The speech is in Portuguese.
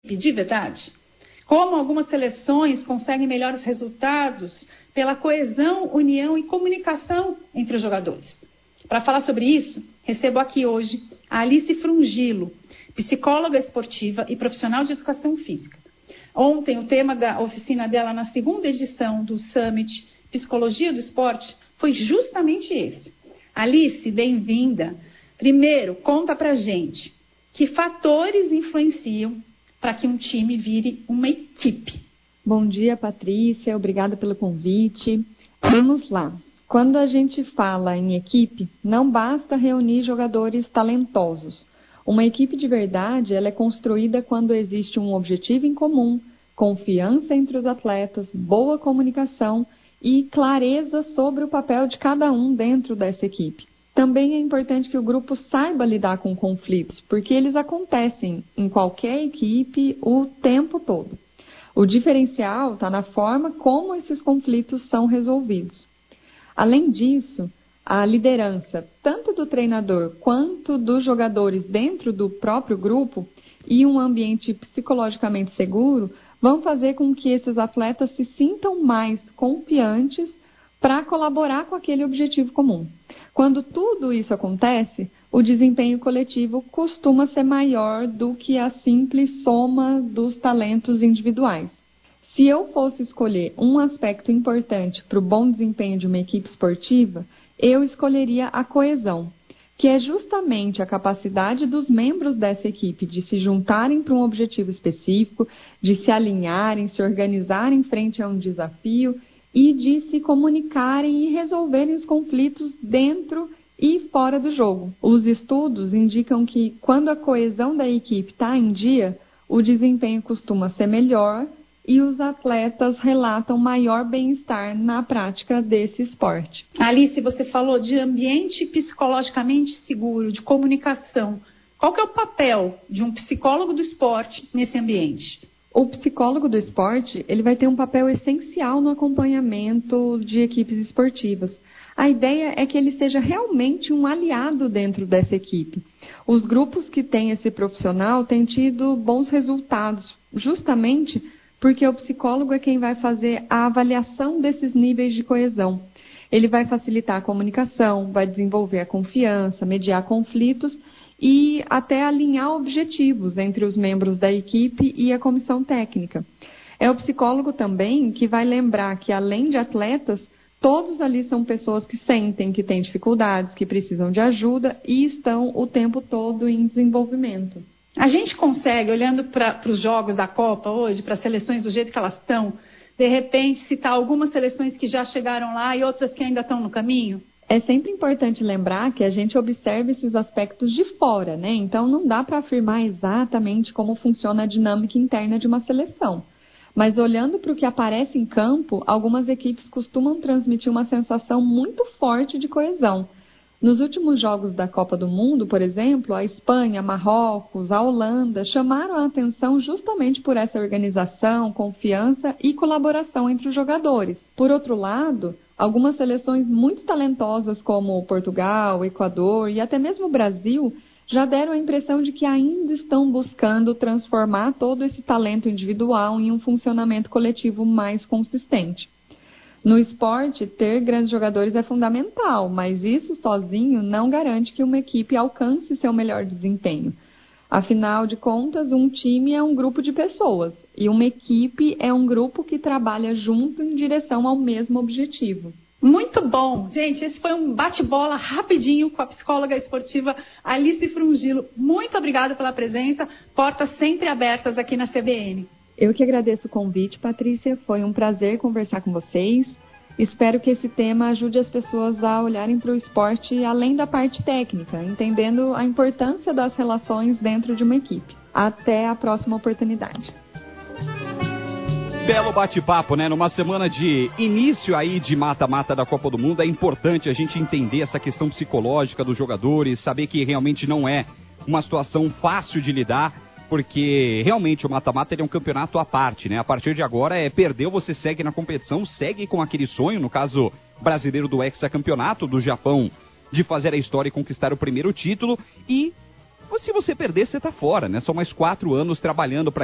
de verdade? Como algumas seleções conseguem melhores resultados pela coesão, união e comunicação entre os jogadores? Para falar sobre isso, recebo aqui hoje a Alice Frungilo, psicóloga esportiva e profissional de educação física. Ontem, o tema da oficina dela na segunda edição do Summit Psicologia do Esporte foi justamente esse. Alice, bem-vinda. Primeiro, conta pra gente que fatores influenciam para que um time vire uma equipe. Bom dia, Patrícia. Obrigada pelo convite. Vamos lá. Quando a gente fala em equipe, não basta reunir jogadores talentosos. Uma equipe de verdade, ela é construída quando existe um objetivo em comum, confiança entre os atletas, boa comunicação e clareza sobre o papel de cada um dentro dessa equipe. Também é importante que o grupo saiba lidar com conflitos, porque eles acontecem em qualquer equipe o tempo todo. O diferencial está na forma como esses conflitos são resolvidos. Além disso, a liderança, tanto do treinador quanto dos jogadores dentro do próprio grupo e um ambiente psicologicamente seguro, vão fazer com que esses atletas se sintam mais confiantes para colaborar com aquele objetivo comum. Quando tudo isso acontece, o desempenho coletivo costuma ser maior do que a simples soma dos talentos individuais. Se eu fosse escolher um aspecto importante para o bom desempenho de uma equipe esportiva, eu escolheria a coesão, que é justamente a capacidade dos membros dessa equipe de se juntarem para um objetivo específico, de se alinharem, se organizarem frente a um desafio e de se comunicarem e resolverem os conflitos dentro e fora do jogo. Os estudos indicam que quando a coesão da equipe está em dia, o desempenho costuma ser melhor e os atletas relatam maior bem-estar na prática desse esporte. Alice, você falou de ambiente psicologicamente seguro, de comunicação. Qual que é o papel de um psicólogo do esporte nesse ambiente? O psicólogo do esporte, ele vai ter um papel essencial no acompanhamento de equipes esportivas. A ideia é que ele seja realmente um aliado dentro dessa equipe. Os grupos que têm esse profissional têm tido bons resultados, justamente porque o psicólogo é quem vai fazer a avaliação desses níveis de coesão. Ele vai facilitar a comunicação, vai desenvolver a confiança, mediar conflitos e até alinhar objetivos entre os membros da equipe e a comissão técnica. É o psicólogo também que vai lembrar que, além de atletas, todos ali são pessoas que sentem que têm dificuldades, que precisam de ajuda e estão o tempo todo em desenvolvimento. A gente consegue, olhando para os jogos da Copa hoje, para as seleções do jeito que elas estão, de repente citar algumas seleções que já chegaram lá e outras que ainda estão no caminho? É sempre importante lembrar que a gente observa esses aspectos de fora, né? Então não dá para afirmar exatamente como funciona a dinâmica interna de uma seleção. Mas olhando para o que aparece em campo, algumas equipes costumam transmitir uma sensação muito forte de coesão. Nos últimos jogos da Copa do Mundo, por exemplo, a Espanha, Marrocos, a Holanda chamaram a atenção justamente por essa organização, confiança e colaboração entre os jogadores. Por outro lado, algumas seleções muito talentosas como Portugal, Equador e até mesmo o Brasil já deram a impressão de que ainda estão buscando transformar todo esse talento individual em um funcionamento coletivo mais consistente. No esporte, ter grandes jogadores é fundamental, mas isso sozinho não garante que uma equipe alcance seu melhor desempenho. Afinal de contas, um time é um grupo de pessoas e uma equipe é um grupo que trabalha junto em direção ao mesmo objetivo. Muito bom! Gente, esse foi um bate-bola rapidinho com a psicóloga esportiva Alice Frungilo. Muito obrigada pela presença, portas sempre abertas aqui na CBN. Eu que agradeço o convite, Patrícia. Foi um prazer conversar com vocês. Espero que esse tema ajude as pessoas a olharem para o esporte além da parte técnica, entendendo a importância das relações dentro de uma equipe. Até a próxima oportunidade. Belo bate-papo, né? Numa semana de início aí de mata-mata da Copa do Mundo, é importante a gente entender essa questão psicológica dos jogadores, saber que realmente não é uma situação fácil de lidar, porque realmente o mata-mata é um campeonato à parte, né? A partir de agora perdeu, você segue na competição, segue com aquele sonho, no caso brasileiro do hexacampeonato do Japão, de fazer a história e conquistar o primeiro título, e se você perder, você tá fora, né? São mais 4 anos trabalhando para